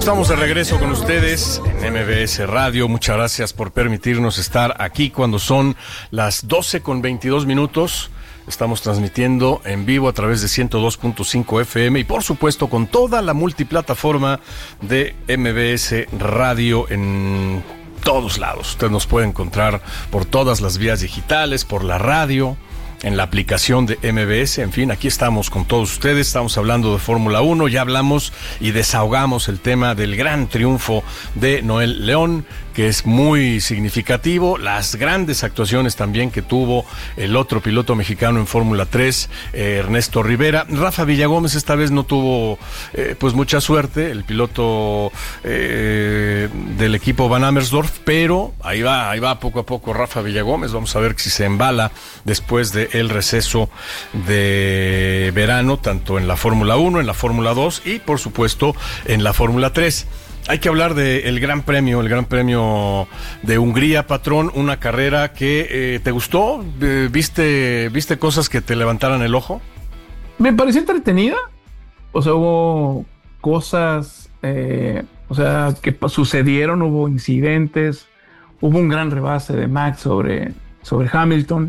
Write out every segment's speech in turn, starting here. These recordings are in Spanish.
Estamos de regreso con ustedes en MBS Radio. Muchas gracias por permitirnos estar aquí cuando son las 12:22. Estamos transmitiendo en vivo a través de 102.5 FM y por supuesto con toda la multiplataforma de MBS Radio en todos lados. Usted nos puede encontrar por todas las vías digitales, por la radio, en la aplicación de MBS, en fin, aquí estamos con todos ustedes, estamos hablando de Fórmula 1, ya hablamos y desahogamos el tema del gran triunfo de Noel León, que es muy significativo, las grandes actuaciones también que tuvo el otro piloto mexicano en Fórmula 3, Ernesto Rivera. Rafa Villagómez esta vez no tuvo pues mucha suerte, el piloto del equipo Van Amersfoort, pero ahí va poco a poco Rafa Villagómez. Vamos a ver si se embala después del receso de verano, tanto en la Fórmula 1, en la Fórmula 2 y por supuesto en la Fórmula 3. Hay que hablar del Gran Premio de Hungría, patrón, una carrera que ¿te gustó? ¿Viste cosas que te levantaran el ojo? Me pareció entretenida, o sea, hubo cosas, que sucedieron, hubo incidentes, hubo un gran rebase de Max sobre Hamilton.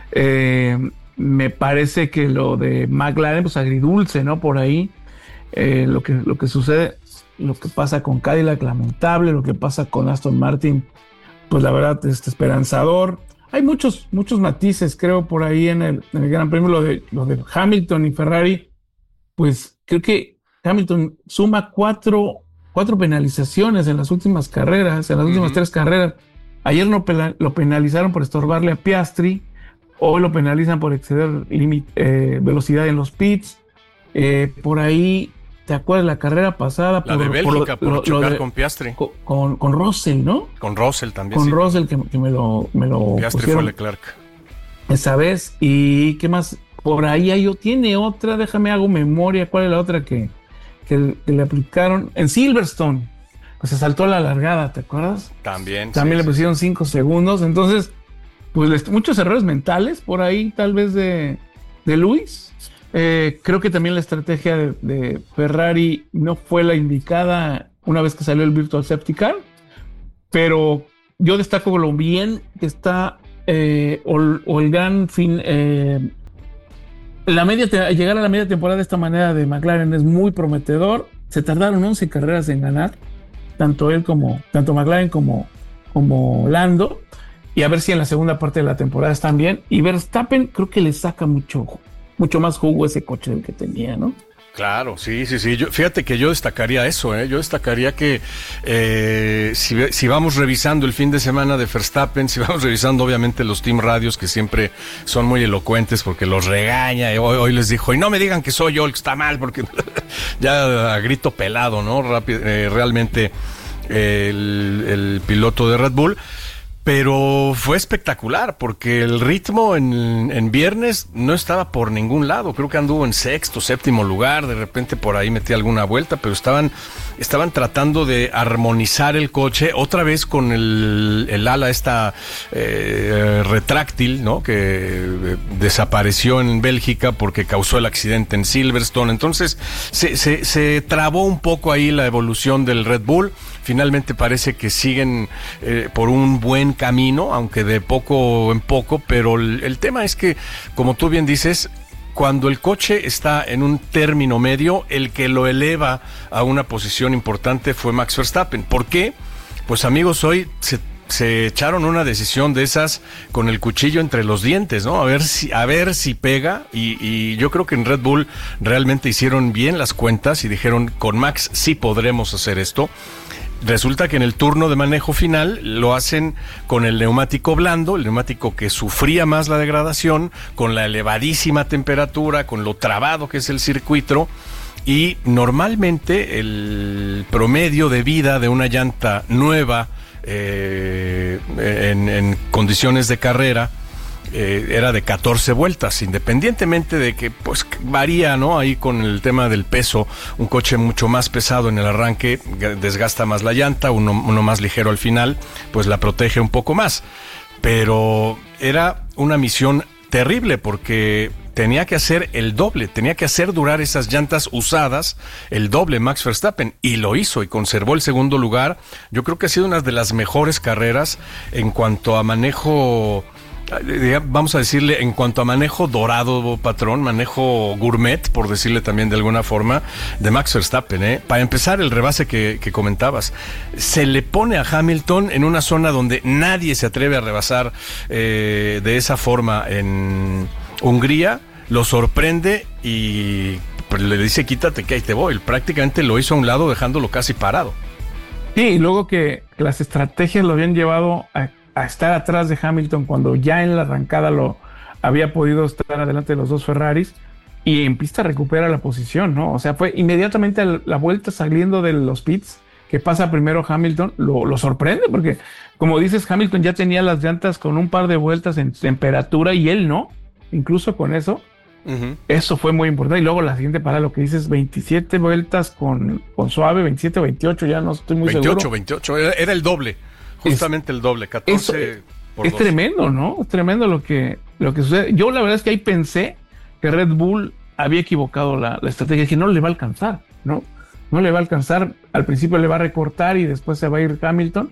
Me parece que lo de McLaren, pues agridulce, ¿no? Por ahí, lo que sucede. Lo que pasa con Cadillac, lamentable. Lo que pasa con Aston Martin, pues la verdad es esperanzador. Hay muchos matices, creo, por ahí en el Gran Premio. Lo de Hamilton y Ferrari, pues creo que Hamilton suma cuatro penalizaciones en las últimas carreras, en las últimas 3 carreras. Ayer lo penalizaron por estorbarle a Piastri, hoy lo penalizan por exceder velocidad en los pits. Por ahí, ¿te acuerdas la carrera pasada? La de Bélgica, por chocar con Piastri. Con Russell, ¿no? Con Russell también. Con Russell, que me lo Piastri pusieron fue Leclerc. esa vez. ¿Y qué más? Por ahí tiene otra, hago memoria. ¿Cuál es la otra que le aplicaron? En Silverstone, pues se saltó a la largada, ¿te acuerdas? También le pusieron 5 segundos. Entonces, pues muchos errores mentales por ahí, tal vez de Luis. Creo que también la estrategia de Ferrari no fue la indicada una vez que salió el Virtual Safety Car, pero yo destaco lo bien que está o el gran fin. Llegar a la media temporada de esta manera de McLaren es muy prometedor. Se tardaron 11 carreras en ganar, tanto McLaren como Lando, y a ver si en la segunda parte de la temporada están bien. Y Verstappen creo que le saca mucho más jugo ese coche del que tenía, ¿no? Claro, sí. Fíjate que yo destacaría eso, Yo destacaría que si vamos revisando el fin de semana de Verstappen, si vamos revisando obviamente los team radios que siempre son muy elocuentes porque los regaña, hoy les dijo, y no me digan que soy yo el que está mal, porque ya a grito pelado, ¿no? Realmente el piloto de Red Bull. Pero fue espectacular porque el ritmo en viernes no estaba por ningún lado. Creo que anduvo en 6º, 7º lugar. De repente por ahí metí alguna vuelta, pero estaban tratando de armonizar el coche otra vez con el ala esta retráctil, ¿no? Que desapareció en Bélgica porque causó el accidente en Silverstone. Entonces se trabó un poco ahí la evolución del Red Bull. Finalmente parece que siguen por un buen camino, aunque de poco en poco, pero el tema es que, como tú bien dices, cuando el coche está en un término medio, el que lo eleva a una posición importante fue Max Verstappen. ¿Por qué? Pues amigos, hoy se echaron una decisión de esas con el cuchillo entre los dientes, ¿no? A ver si pega, y yo creo que en Red Bull realmente hicieron bien las cuentas y dijeron, con Max sí podremos hacer esto. Resulta que en el turno de manejo final lo hacen con el neumático blando, el neumático que sufría más la degradación, con la elevadísima temperatura, con lo trabado que es el circuito, y normalmente el promedio de vida de una llanta nueva en condiciones de carrera era de 14 vueltas, independientemente de que pues varía, ¿no? Ahí con el tema del peso, un coche mucho más pesado en el arranque desgasta más la llanta, uno más ligero al final, pues la protege un poco más. Pero era una misión terrible porque tenía que hacer el doble, tenía que hacer durar esas llantas usadas el doble Max Verstappen, y lo hizo y conservó el segundo lugar. Yo creo que ha sido una de las mejores carreras en cuanto a manejo, vamos a decirle, en cuanto a manejo dorado, patrón, manejo gourmet, por decirle también de alguna forma, de Max Verstappen. Para empezar, el rebase que comentabas, se le pone a Hamilton en una zona donde nadie se atreve a rebasar de esa forma en Hungría, lo sorprende y le dice quítate que ahí te voy. Prácticamente lo hizo a un lado dejándolo casi parado. Sí, y luego que las estrategias lo habían llevado a estar atrás de Hamilton cuando ya en la arrancada lo había podido estar adelante de los dos Ferraris, y en pista recupera la posición, ¿no? O sea, fue inmediatamente a la vuelta saliendo de los pits que pasa primero Hamilton, lo sorprende porque, como dices, Hamilton ya tenía las llantas con un par de vueltas en temperatura y él no, incluso con eso. Uh-huh. Eso fue muy importante. Y luego la siguiente parada, lo que dices, 27 vueltas con suave, 27 o 28, ya no estoy muy 28, seguro. 28, era el doble, justamente el doble, 14 por 2. Es tremendo, ¿no? Es tremendo lo que sucede. Yo la verdad es que ahí pensé que Red Bull había equivocado la estrategia, que no le va a alcanzar, ¿no? No le va a alcanzar, al principio le va a recortar y después se va a ir Hamilton.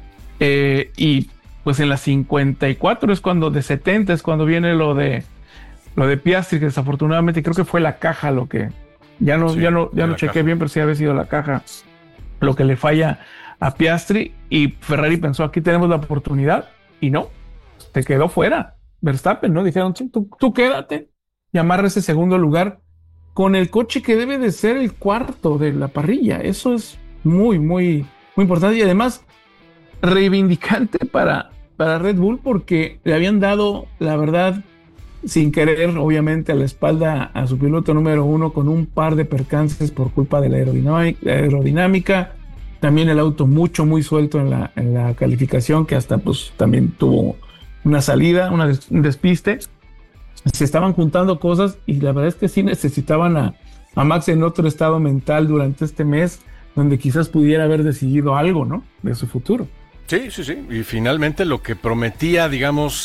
Y pues en las 54 es cuando, de 70 es cuando viene lo de Piastri, que desafortunadamente creo que fue la caja lo que, ya no chequé bien, pero sí había sido la caja lo que le falla a Piastri, y Ferrari pensó, aquí tenemos la oportunidad, y no, te quedó fuera Verstappen, ¿no? Dijeron, sí, tú quédate y amarra ese segundo lugar con el coche que debe de ser el cuarto de la parrilla. Eso es muy, muy, muy importante, y además reivindicante para Red Bull, porque le habían dado, la verdad, sin querer, obviamente, a la espalda a su piloto número 1 con un par de percances por culpa de la aerodinámica. También el auto muy suelto en la calificación, que hasta pues también tuvo una salida, un despiste. Se estaban juntando cosas, y la verdad es que sí necesitaban a Max en otro estado mental durante este mes, donde quizás pudiera haber decidido algo, ¿no?, de su futuro. Sí, y finalmente lo que prometía, digamos,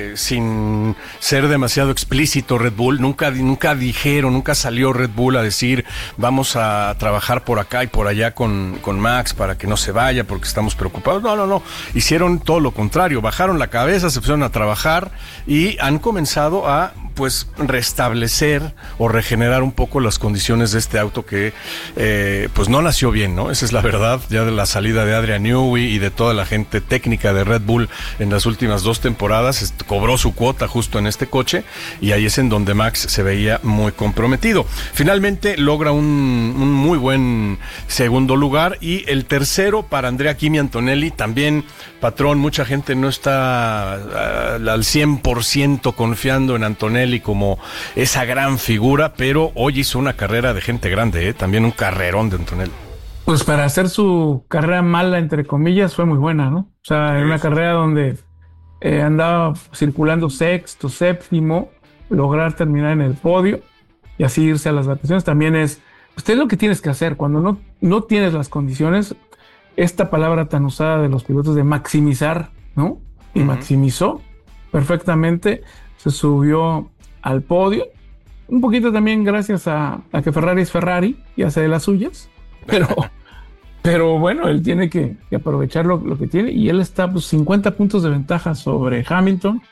sin ser demasiado explícito Red Bull, nunca salió Red Bull a decir vamos a trabajar por acá y por allá con Max para que no se vaya porque estamos preocupados. No, hicieron todo lo contrario, bajaron la cabeza, se pusieron a trabajar y han comenzado a pues restablecer o regenerar un poco las condiciones de este auto que pues no nació bien, ¿no? Esa es la verdad, ya de la salida de Adrian Newey y de toda la gente técnica de Red Bull en las últimas 2 temporadas, cobró su cuota justo en este coche, y ahí es en donde Max se veía muy comprometido. Finalmente logra un muy buen segundo lugar, y el tercero para Andrea Kimi Antonelli. También, patrón, mucha gente no está al 100% confiando en Antonelli como esa gran figura, pero hoy hizo una carrera de gente grande, también un carrerón de Antonelli. Pues para hacer su carrera mala, entre comillas, fue muy buena, ¿no? O sea, en una carrera donde andaba circulando sexto, séptimo, lograr terminar en el podio y así irse a las vacaciones también es lo que tienes que hacer cuando no tienes las condiciones. Esta palabra tan usada de los pilotos de maximizar, ¿no? Y maximizó perfectamente, se subió al podio, un poquito también gracias a que Ferrari es Ferrari y hace de las suyas, pero bueno, él tiene que aprovechar lo que tiene, y él está pues 50 puntos de ventaja sobre Hamilton,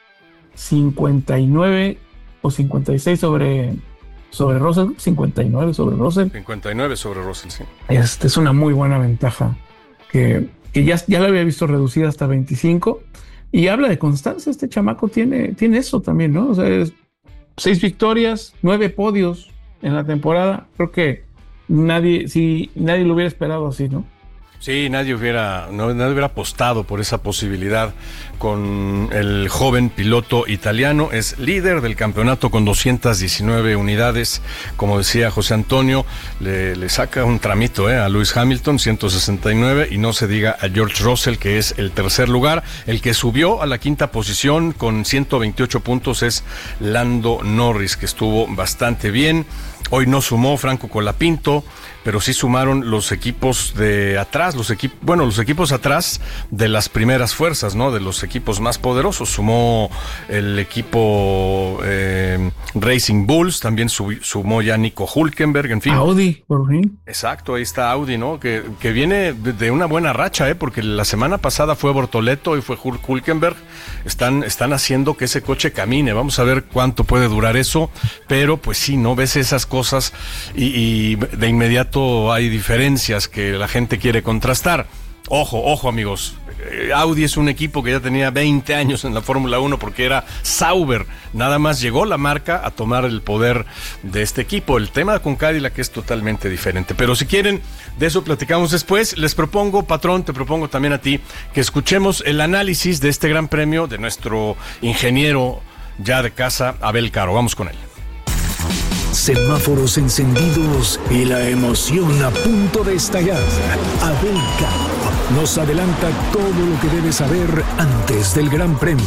59 o 56 sobre Russell, 59 sobre Russell. 59 sobre Russell, sí. Es una muy buena ventaja que ya la había visto reducida hasta 25, y habla de constancia. Este chamaco tiene eso también, ¿no? O sea, 6 victorias, 9 podios en la temporada. Creo que nadie lo hubiera esperado así, ¿no? Sí, nadie hubiera apostado por esa posibilidad con el joven piloto italiano. Es líder del campeonato con 219 unidades. Como decía José Antonio, le saca un tramito a Lewis Hamilton, 169, y no se diga a George Russell, que es el tercer lugar. El que subió a la quinta posición con 128 puntos es Lando Norris, que estuvo bastante bien. Hoy no sumó Franco Colapinto, pero sí sumaron los equipos de atrás. atrás, los equipos atrás de las primeras fuerzas, ¿no? De los equipos más poderosos. Sumó el equipo Racing Bulls, también sumó ya Nico Hülkenberg, en fin. Audi, por fin. Exacto, ahí está Audi, ¿no? Que viene de una buena racha, porque la semana pasada fue Bortoleto y fue Hülkenberg. Están haciendo que ese coche camine. Vamos a ver cuánto puede durar eso, pero pues sí, ¿no? Ves esas cosas y de inmediato hay diferencias que la gente quiere contrastar. Ojo, amigos. Audi es un equipo que ya tenía 20 años en la Fórmula 1 porque era Sauber. Nada más llegó la marca a tomar el poder de este equipo. El tema con Cadillac es totalmente diferente. Pero si quieren, de eso platicamos después. Les propongo, patrón, te propongo también a ti, que escuchemos el análisis de este gran premio de nuestro ingeniero ya de casa, Abel Caro. Vamos con él. Semáforos encendidos y la emoción a punto de estallar. Abel Caro nos adelanta todo lo que debes saber antes del Gran Premio.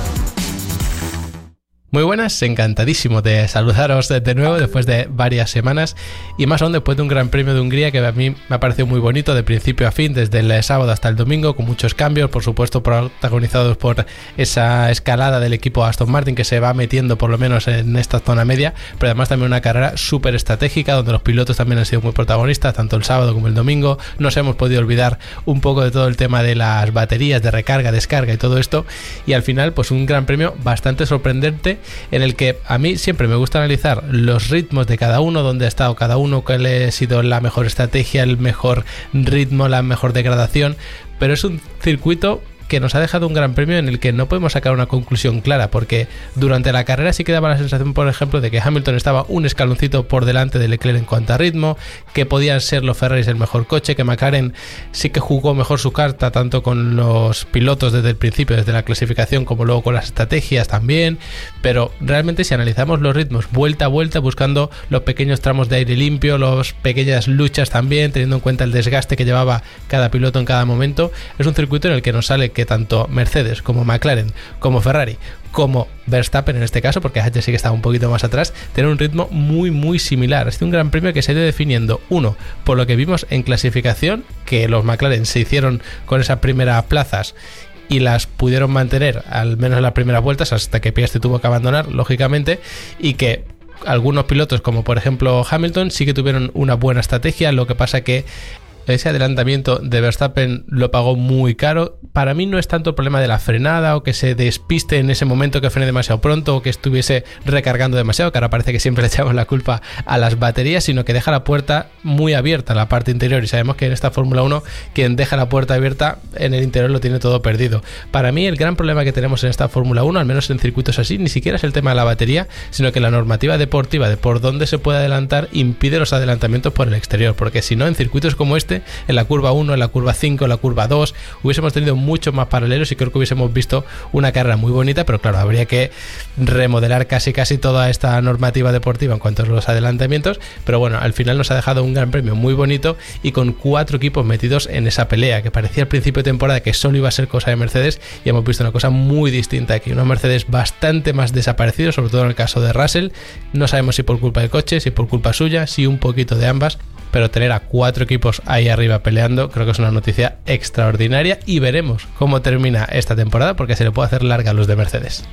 Muy buenas, encantadísimo de saludaros de nuevo después de varias semanas y más aún después de un Gran Premio de Hungría que a mí me ha parecido muy bonito de principio a fin, desde el sábado hasta el domingo, con muchos cambios, por supuesto protagonizados por esa escalada del equipo Aston Martin que se va metiendo por lo menos en esta zona media, pero además también una carrera súper estratégica donde los pilotos también han sido muy protagonistas, tanto el sábado como el domingo. No se hemos podido olvidar un poco de todo el tema de las baterías, de recarga, descarga y todo esto, y al final pues un Gran Premio bastante sorprendente en el que a mí siempre me gusta analizar los ritmos de cada uno, dónde ha estado cada uno, cuál ha sido la mejor estrategia, el mejor ritmo, la mejor degradación, pero es un circuito que nos ha dejado un Gran Premio en el que no podemos sacar una conclusión clara, porque durante la carrera sí que daba la sensación, por ejemplo, de que Hamilton estaba un escaloncito por delante de Leclerc en cuanto a ritmo, que podían ser los Ferraris el mejor coche, que McLaren sí que jugó mejor su carta tanto con los pilotos desde el principio, desde la clasificación, como luego con las estrategias también, pero realmente si analizamos los ritmos vuelta a vuelta, buscando los pequeños tramos de aire limpio, las pequeñas luchas también, teniendo en cuenta el desgaste que llevaba cada piloto en cada momento, es un circuito en el que nos sale que tanto Mercedes como McLaren como Ferrari como Verstappen en este caso, porque Hatcher sí que estaba un poquito más atrás, tienen un ritmo muy similar. Ha sido un Gran Premio que se ha ido definiendo, uno, por lo que vimos en clasificación, que los McLaren se hicieron con esas primeras plazas y las pudieron mantener al menos en las primeras vueltas hasta que Piastri tuvo que abandonar, lógicamente, y que algunos pilotos como por ejemplo Hamilton sí que tuvieron una buena estrategia. Lo que pasa que ese adelantamiento de Verstappen lo pagó muy caro. Para mí no es tanto el problema de la frenada o que se despiste en ese momento, que frene demasiado pronto o que estuviese recargando demasiado, que ahora parece que siempre le echamos la culpa a las baterías, sino que deja la puerta muy abierta, la parte interior, y sabemos que en esta Fórmula 1 quien deja la puerta abierta en el interior lo tiene todo perdido. Para mí el gran problema que tenemos en esta Fórmula 1, al menos en circuitos así, ni siquiera es el tema de la batería, sino que la normativa deportiva de por dónde se puede adelantar impide los adelantamientos por el exterior, porque si no, en circuitos como este, en la curva 1, en la curva 5, en la curva 2, hubiésemos tenido muchos más paralelos y creo que hubiésemos visto una carrera muy bonita, pero claro, habría que remodelar casi toda esta normativa deportiva en cuanto a los adelantamientos, pero bueno, al final nos ha dejado un Gran Premio muy bonito y con 4 equipos metidos en esa pelea, que parecía al principio de temporada que solo iba a ser cosa de Mercedes, y hemos visto una cosa muy distinta aquí, unos Mercedes bastante más desaparecidos, sobre todo en el caso de Russell. No sabemos si por culpa del coche, si por culpa suya, si un poquito de ambas, pero tener a 4 equipos ahí arriba peleando creo que es una noticia extraordinaria, y veremos cómo termina esta temporada porque se le puede hacer larga a los de Mercedes.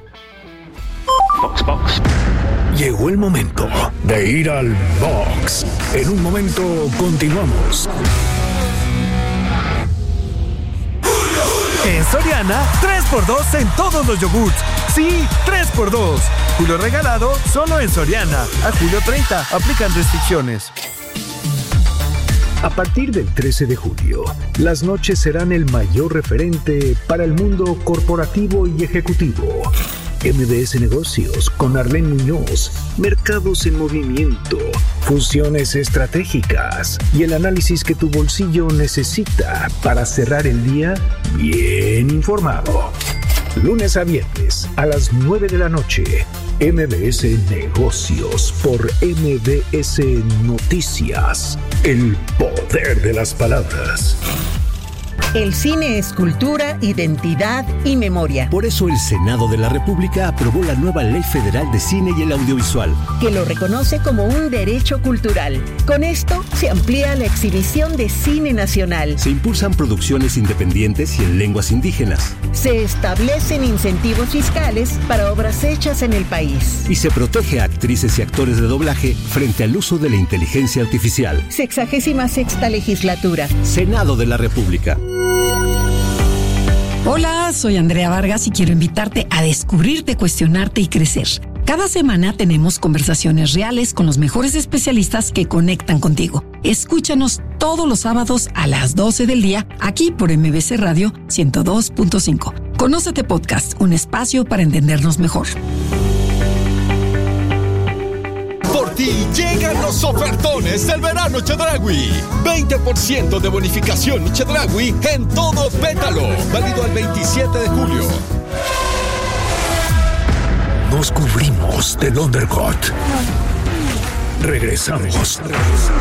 Box. Llegó el momento de ir al box. En un momento continuamos. En Soriana, 3x2 en todos los yogurts. Sí, 3x2. Julio regalado solo en Soriana. A julio 30, aplican restricciones. A partir del 13 de julio, las noches serán el mayor referente para el mundo corporativo y ejecutivo. MBS Negocios con Arlene Muñoz, mercados en movimiento, fusiones estratégicas y el análisis que tu bolsillo necesita para cerrar el día bien informado. Lunes a viernes a las 9 de la noche, MBS Negocios por MBS Noticias. El poder de las palabras. El cine es cultura, identidad y memoria. Por eso el Senado de la República aprobó la nueva Ley Federal de Cine y el Audiovisual, que lo reconoce como un derecho cultural. Con esto se amplía la exhibición de cine nacional. Se impulsan producciones independientes y en lenguas indígenas. Se establecen incentivos fiscales para obras hechas en el país. Y se protege a actrices y actores de doblaje frente al uso de la inteligencia artificial. 66ª legislatura. Senado de la República. Hola, soy Andrea Vargas y quiero invitarte a descubrirte, cuestionarte y crecer. Cada semana tenemos conversaciones reales con los mejores especialistas que conectan contigo. Escúchanos todos los sábados a las 12 del día, aquí por MBC Radio 102.5. Conócete Podcast, un espacio para entendernos mejor. Por ti llegan los ofertones del verano Chedraui. 20% de bonificación Chedraui en todo Pétalo. Válido al 27 de julio. Nos cubrimos del undercut. Regresamos.